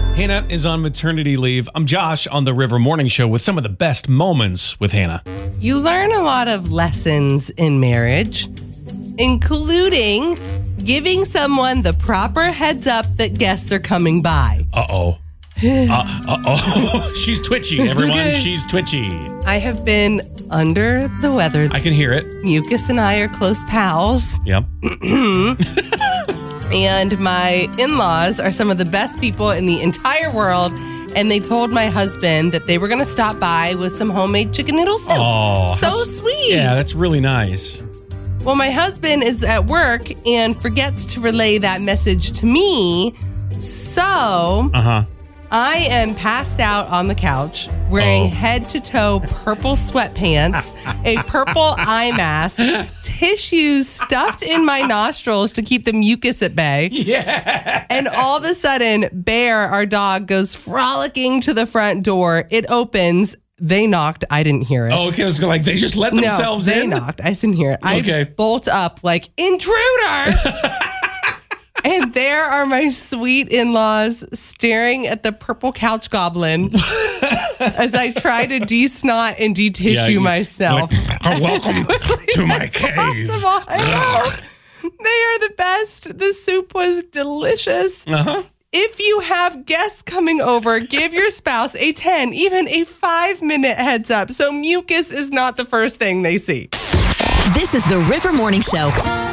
Hannah is on maternity leave. I'm Josh on the River Morning Show with some of the best moments with Hannah. You learn a lot of lessons in marriage, including giving someone the proper heads up that guests are coming by. Uh-oh. She's twitchy, everyone. Okay. She's twitchy. I have been under the weather. I can hear it. Mucus and I are close pals. Yep. And my in-laws are some of the best people in the entire world. And they told my husband that they were going to stop by with some homemade chicken noodle soup. Oh, so sweet. Yeah, that's really nice. Well, my husband is at work and forgets to relay that message to me. So I am passed out on the couch wearing head-to-toe purple sweatpants, a purple eye mask, tissues stuffed in my nostrils to keep the mucus at bay. Yeah. And all of a sudden, Bear, our dog, goes frolicking to the front door. It opens. They knocked. I didn't hear it. Oh, okay. I was like, they just let themselves no, they in? knocked. I didn't hear it. Okay. I bolt up like, intruder! And there are my sweet in-laws staring at the purple couch goblin as I try to de-snot and de-tissue myself. Like, welcome to my cave. I know. They are the best. The soup was delicious. If you have guests coming over, give your spouse a 10, even a 5-minute heads up so mucus is not the first thing they see. This is the River Morning Show.